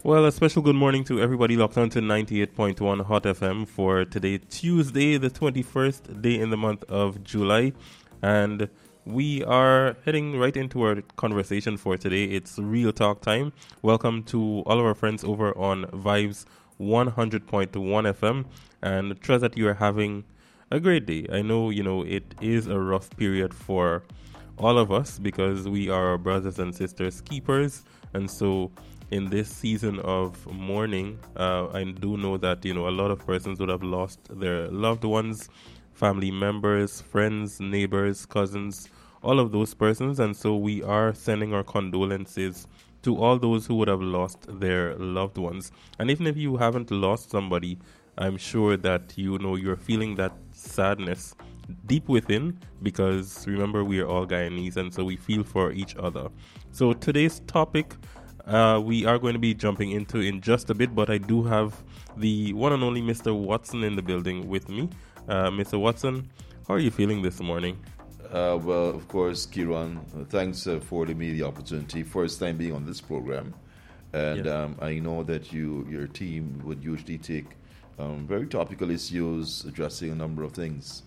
Well, a special good morning to everybody locked on to 98.1 Hot FM for today, Tuesday, the 21st day in the month of July. And we are heading right into our conversation for today. It's real talk time. Welcome to all of our friends over on Vibes 100.1 FM. And trust that you are having a great day. I know, it is a rough period for all of us because we are our brothers and sisters keepers. And so in this season of mourning, I do know that, a lot of persons would have lost their loved ones, family members, friends, neighbors, cousins, all of those persons. And so we are sending our condolences to all those who would have lost their loved ones. And even if you haven't lost somebody, I'm sure that, you're feeling that sadness deep within, because remember, we are all Guyanese, and so we feel for each other. So today's topic, we are going to be jumping into in just a bit, but I do have the one and only Mr. Watson in the building with me. Mr. Watson, how are you feeling this morning? Well, of course, Kiran, thanks for affording me the opportunity. First time being on this program. And I know that your team would usually take very topical issues, addressing a number of things.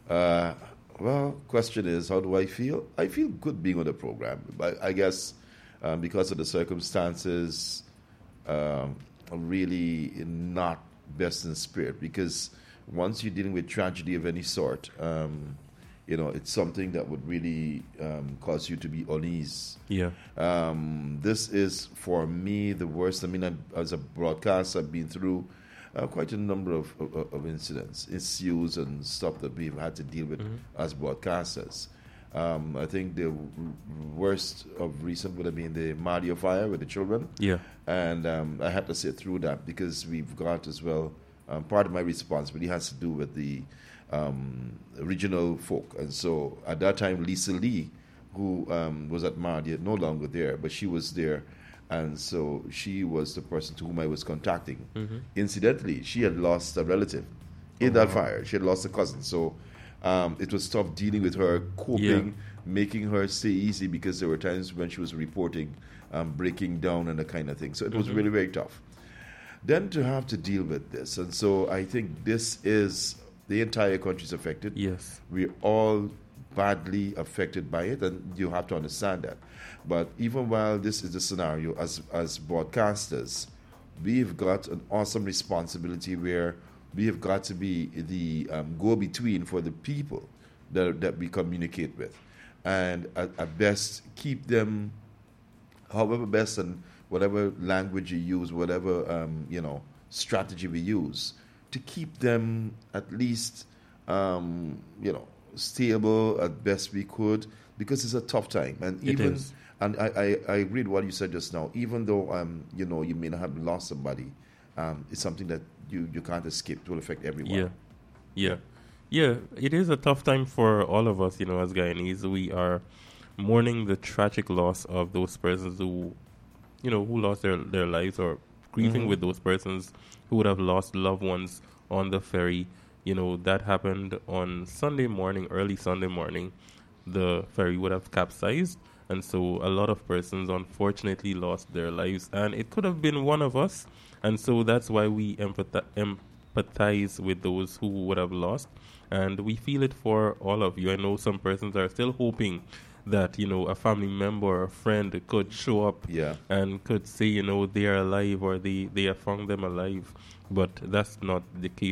Question is, how do I feel? I feel good being on the program. I guess because of the circumstances, I'm really not best in spirit, because once you're dealing with tragedy of any sort, it's something that would really cause you to be uneasy. Yeah. This is, for me, the worst. I mean, as a broadcaster, I've been through quite a number of incidents, issues, and stuff that we've had to deal with as broadcasters. I think the worst of recent would have been the Madia fire with the children. Yeah. And I had to sit through that because we've got as well, part of my responsibility has to do with the regional folk. And so at that time, Lisa Lee, who was at Madia, no longer there, but she was there. And so she was the person to whom I was contacting. Incidentally, she had lost a relative in that fire. She had lost a cousin. So it was tough dealing with her, coping, making her stay easy, because there were times when she was reporting breaking down and that kind of thing. So it was really, very tough. Then to have to deal with this. And so I think this is, the entire country is affected. Yes. We're all badly affected by it, and you have to understand that. But even while this is the scenario, as broadcasters, we've got an awesome responsibility where we have got to be the go-between for the people that we communicate with, and at best keep them, however best, and whatever language you use, whatever strategy we use, to keep them at least stable at best we could, because it's a tough time. And even, and I agree with what you said just now, even though you may not have lost somebody, it's something that you can't escape. It will affect everyone. Yeah, it is a tough time for all of us, as Guyanese. We are mourning the tragic loss of those persons who lost their lives, or grieving with those persons who would have lost loved ones on the ferry. That happened on Sunday morning, early Sunday morning. The ferry would have capsized, and so a lot of persons unfortunately lost their lives, and it could have been one of us. And so that's why we empathize with those who would have lost, and we feel it for all of you. I know some persons are still hoping that, a family member or a friend could show up and could say, they are alive, or they have found them alive. But that's not the case.